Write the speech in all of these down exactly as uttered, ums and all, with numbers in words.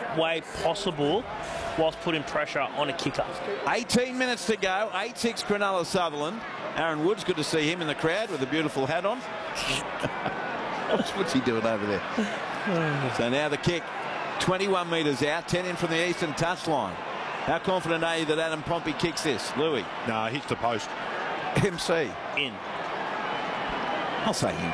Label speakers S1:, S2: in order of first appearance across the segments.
S1: way possible whilst putting pressure on a kicker.
S2: eighteen minutes to go. eight six Cronulla Sutherland. Aaron Woods, good to see him in the crowd with a beautiful hat on. What's he doing over there? So now the kick, twenty-one metres out, ten in from the eastern touchline. How confident are you that Adam Pompey kicks this, Louis?
S3: No, hits the post.
S2: M C.
S1: In.
S2: I'll say in.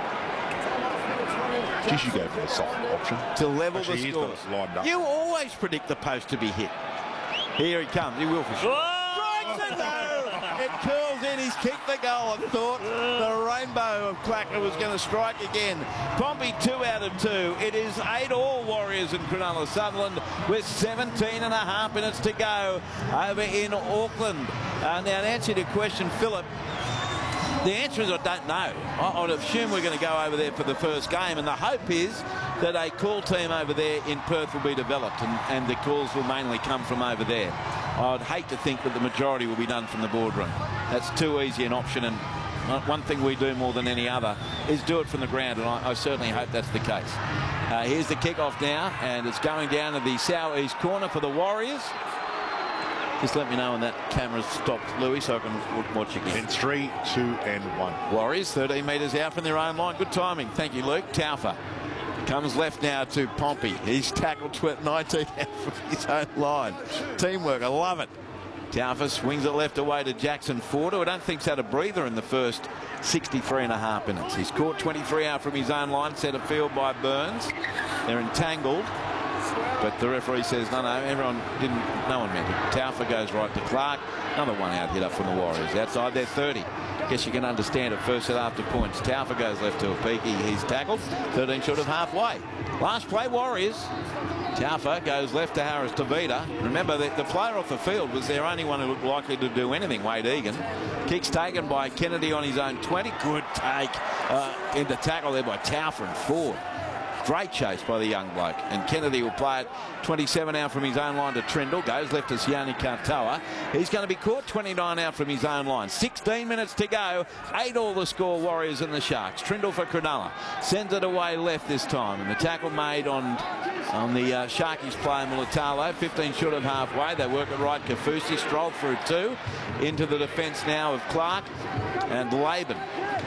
S3: Geez, you go for the soft option.
S2: To level
S3: Actually,
S2: the
S3: he's
S2: score.
S3: got us lined up.
S2: You always predict the post to be hit. Here he comes. He will for sure. Strikes it though. It curls in. He's kicked the goal. I thought the rainbow of Clacker was going to strike again. Pompey two out of two. It is eight all Warriors in Cronulla Sutherland with seventeen and a half minutes to go over in Auckland. Uh, now, in answer to your question, Philip, the answer is I don't know. I, I'd assume we're going to go over there for the first game, and the hope is that a call team over there in Perth will be developed, and, and the calls will mainly come from over there. I'd hate to think that the majority will be done from the boardroom. That's too easy an option, and one thing we do more than any other is do it from the ground, and I, I certainly hope that's the case. Uh, here's the kickoff now, and it's going down to the southeast corner for the Warriors. Just let me know when that camera's stopped, Louis, so I can watch again.
S3: And three, two, and one.
S2: Warriors, thirteen metres out from their own line. Good timing. Thank you, Luke. Taufa comes left now to Pompey. He's tackled nineteen out from his own line. Teamwork, I love it. Taufa swings it left away to Jackson Ford, who I don't think's had a breather in the first sixty-three and a half minutes. He's caught twenty-three out from his own line, set of field by Burns. They're entangled. But the referee says, no, no, everyone didn't, no one meant it. Taufa goes right to Clark. Another one out hit up from the Warriors. Outside their thirty. Guess you can understand it. First set after points. Taufa goes left to Opiki. He's tackled. thirteen short of halfway. Last play, Warriors. Taufa goes left to Harris Tavita. Remember that the player off the field was their only one who looked likely to do anything, Wade Egan. Kicks taken by Kennedy on his own twenty. Good take uh, into tackle there by Taufa and Ford. Great chase by the young bloke. And Kennedy will play it twenty-seven out from his own line to Trindle. Goes left to Sione Katoa. He's going to be caught twenty-nine out from his own line. sixteen minutes to go. eight all the score, Warriors and the Sharks. Trindle for Cronulla. Sends it away left this time. And the tackle made on, on the uh, Sharkies player Mulatalo. fifteen short of halfway. They work it right. Kafusi strolled through two. Into the defence now of Clark and Laban.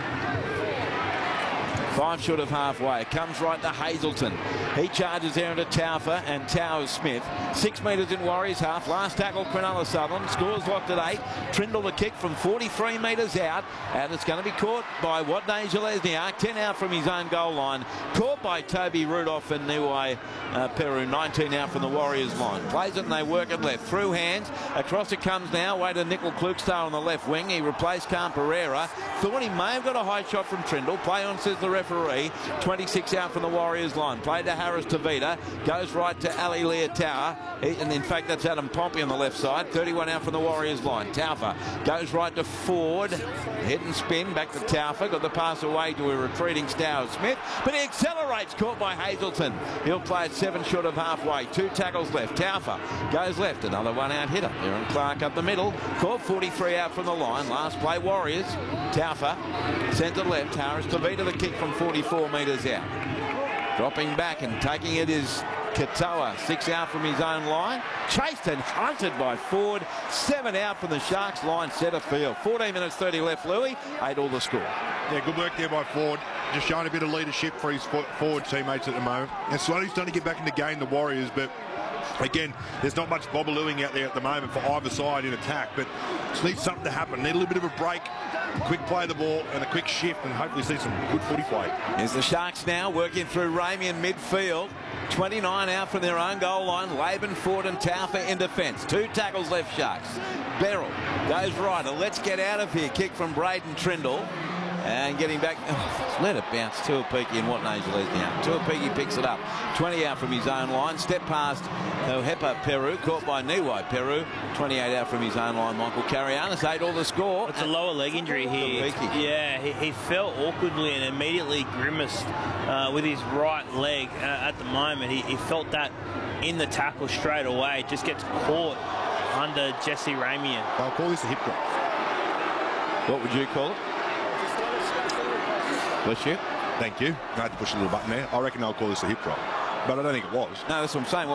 S2: Five short of halfway. Comes right to Hazelton. He charges there into Taufa and Towers Smith. Six metres in Warriors half. Last tackle Cronulla Sutherland. Scores locked at eight. Trindle the kick from forty-three metres out. And it's going to be caught by Watney Jelezniak. ten out from his own goal line. Caught by Toby Rudolph and Niwai uh, Peru. nineteen out from the Warriors line. Plays it and they work it left. Through hands. Across it comes now. Way to Nickel Klukstar on the left wing. He replaced Khan Pereira. Thought he may have got a high shot from Trindle. Play on, says the referee. twenty-six out from the Warriors line. Play to Harris Tavita. Goes right to Ali Leotawa. And in fact, that's Adam Pompey on the left side. thirty-one out from the Warriors line. Taufa goes right to Ford. Hit and spin. Back to Taufa. Got the pass away to a retreating Stowers Smith. But he accelerates. Caught by Hazelton. He'll play it seven short of halfway. Two tackles left. Taufa goes left. Another one out hitter. Aaron Clark up the middle. Caught forty-three out from the line. Last play, Warriors. Taufa sends it left. Harris Tavita the kick from forty-four metres out. Dropping back and taking it is Katoa. Six out from his own line. Chased and hunted by Ford. Seven out from the Sharks line centre field. fourteen minutes thirty left, Louis. Eight all the score.
S3: Yeah, good work there by Ford. Just showing a bit of leadership for his forward teammates at the moment. And slowly starting to get back in the game, the Warriors, but again, there's not much bobbalooing out there at the moment for either side in attack, but just needs something to happen. Need a little bit of a break, quick play of the ball and a quick shift, and hopefully see some good footy play.
S2: Here's the Sharks now working through Ramey in midfield. twenty-nine out from their own goal line. Laban, Ford and Taufa in defence. Two tackles left, Sharks. Beryl goes right. A let's get out of here kick from Braden Trindle. And getting back, oh, let it bounce. Tuapiki and Watney Jelezniak. Tuapiki picks it up. twenty out from his own line. Step past Hepa Peru. Caught by Niwai Peru. twenty-eight out from his own line. Michael Carianis. Eight all the score.
S1: It's a lower leg injury here. Yeah, he, he fell awkwardly and immediately grimaced uh, with his right leg uh, at the moment. He, he felt that in the tackle straight away. Just gets caught under Jesse Ramian.
S3: I'll call this a hip drop.
S2: What would you call it? Bless you.
S3: Thank you. I had to push a little button there. I reckon I'll call this a hip drop, but I don't think it was.
S2: No, that's what I'm saying.